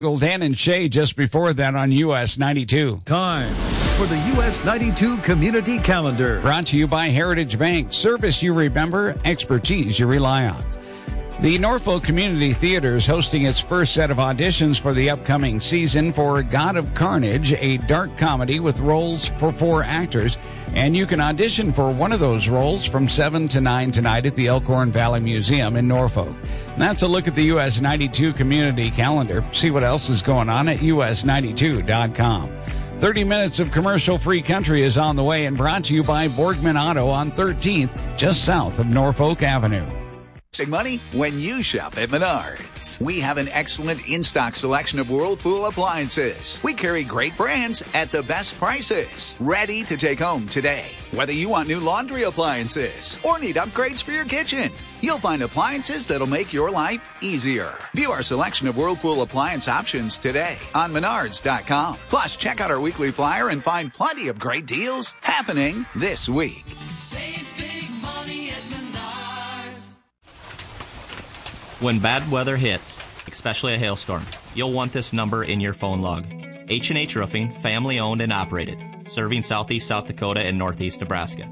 Dan and Shay just before that on US 92. Time for the US 92 Community Calendar. Brought to you by Heritage Bank. Service you remember, expertise you rely on. The Norfolk Community Theater is hosting its first set of auditions for the upcoming season for God of Carnage, a dark comedy with roles for 4 actors. And you can audition for one of those roles from 7 to 9 tonight at the Elkhorn Valley Museum in Norfolk. That's a look at the US 92 Community Calendar. See what else is going on at us92.com. 30 minutes of commercial-free country is on the way and brought to you by Borgman Auto on 13th, just south of Norfolk Avenue. Save money when you shop at Menards. We have an excellent in-stock selection of Whirlpool appliances. We carry great brands at the best prices. Ready to take home today. Whether you want new laundry appliances or need upgrades for your kitchen, you'll find appliances that'll make your life easier. View our selection of Whirlpool appliance options today on Menards.com. Plus, check out our weekly flyer and find plenty of great deals happening this week. Save big money at Menards. When bad weather hits, especially a hailstorm, you'll want this number in your phone log. H&H Roofing, family owned and operated, serving southeast South Dakota and northeast Nebraska.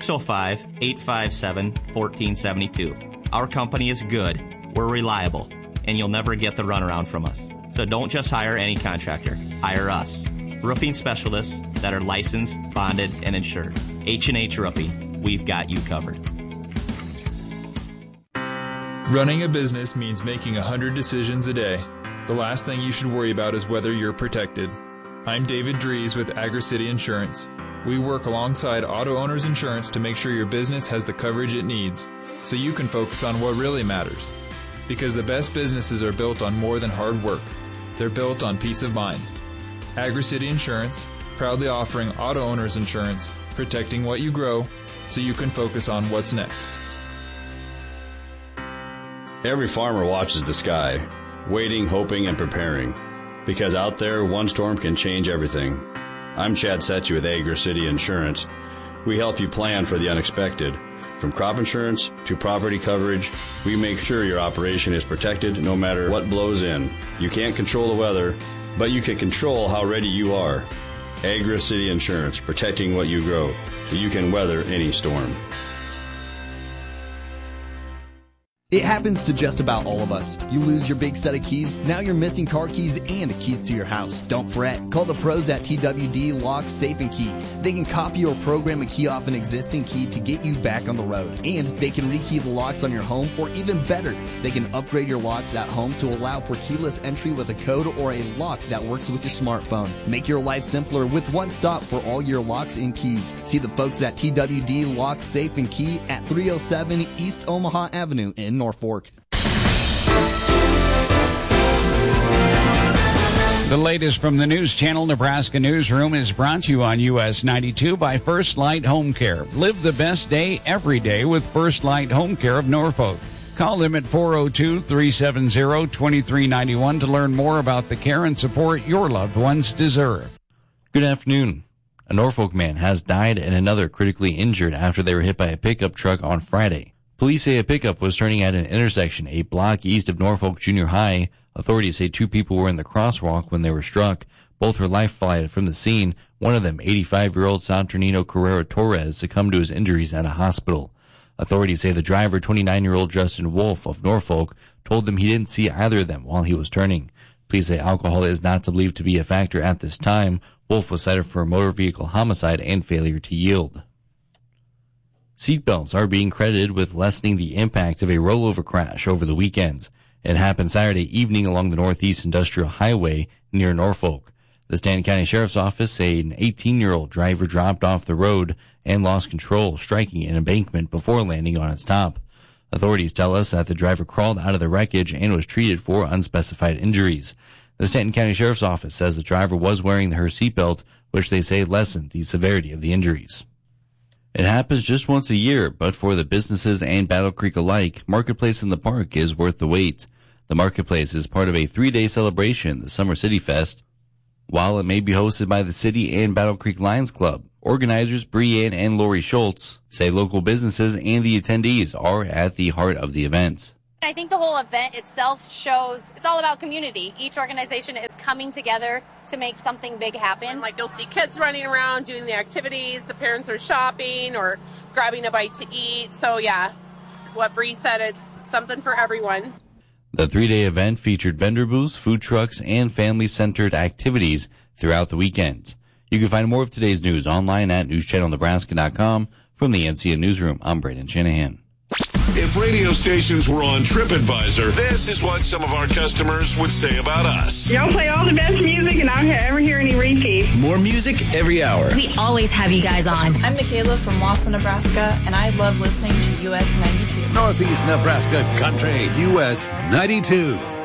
605-857-1472. Our company is good, we're reliable, and you'll never get the runaround from us. So don't just hire any contractor, hire us. Roofing specialists that are licensed, bonded, and insured. H&H Roofing, we've got you covered. Running a business means making 100 decisions a day. The last thing you should worry about is whether you're protected. I'm David Dries with Agri-City Insurance. We work alongside Auto Owners Insurance to make sure your business has the coverage it needs, so you can focus on what really matters. Because the best businesses are built on more than hard work. They're built on peace of mind. Agri-City Insurance, proudly offering Auto Owners Insurance, protecting what you grow, so you can focus on what's next. Every farmer watches the sky, waiting, hoping, and preparing. Because out there, one storm can change everything. I'm Chad Setchy with Agri-City Insurance. We help you plan for the unexpected. From crop insurance to property coverage, we make sure your operation is protected no matter what blows in. You can't control the weather, but you can control how ready you are. Agri-City Insurance, protecting what you grow, so you can weather any storm. It happens to just about all of us. You lose your big set of keys, now you're missing car keys and keys to your house. Don't fret. Call the pros at TWD Lock, Safe, and Key. They can copy or program a key off an existing key to get you back on the road. And they can rekey the locks on your home, or even better, they can upgrade your locks at home to allow for keyless entry with a code or a lock that works with your smartphone. Make your life simpler with one stop for all your locks and keys. See the folks at TWD Lock, Safe, and Key at 307 East Omaha Avenue in Norfolk. The latest from the News Channel Nebraska Newsroom is brought to you on US 92 by First Light Home Care. Live the best day every day with First Light Home Care of Norfolk. Call them at 402-370-2391 to learn more about the care and support your loved ones deserve. Good afternoon. A Norfolk man has died and another critically injured after they were hit by a pickup truck on Friday. Police say a pickup was turning at an intersection a block east of Norfolk Junior High. Authorities say 2 people were in the crosswalk when they were struck. Both were life-flighted from the scene. One of them, 85-year-old Saturnino Carrera Torres, succumbed to his injuries at a hospital. Authorities say the driver, 29-year-old Justin Wolf of Norfolk, told them he didn't see either of them while he was turning. Police say alcohol is not believed to be a factor at this time. Wolf was cited for a motor vehicle homicide and failure to yield. Seatbelts are being credited with lessening the impact of a rollover crash over the weekends. It happened Saturday evening along the Northeast Industrial Highway near Norfolk. The Stanton County Sheriff's Office say an 18-year-old driver dropped off the road and lost control, striking an embankment before landing on its top. Authorities tell us that the driver crawled out of the wreckage and was treated for unspecified injuries. The Stanton County Sheriff's Office says the driver was wearing her seatbelt, which they say lessened the severity of the injuries. It happens just once a year, but for the businesses and Battle Creek alike, Marketplace in the Park is worth the wait. The Marketplace is part of a 3-day celebration, the Summer City Fest. While it may be hosted by the city and Battle Creek Lions Club, organizers Breanne and Lori Schultz say local businesses and the attendees are at the heart of the event. I think the whole event itself shows it's all about community. Each organization is coming together to make something big happen. Like, you'll see kids running around doing the activities, the parents are shopping or grabbing a bite to eat. So yeah, what Bree said, it's something for everyone. The 3-day event featured vendor booths, food trucks, and family-centered activities throughout the weekends. You can find more of today's news online at newschannelnebraska.com. From the NCN Newsroom, I'm Braden Shanahan. If radio stations were on TripAdvisor, this is what some of our customers would say about us. Y'all play all the best music, and I don't ever hear any repeats. More music every hour. We always have you guys on. I'm Michaela from Wausau, Nebraska, and I love listening to US 92. Northeast Nebraska Country, US 92.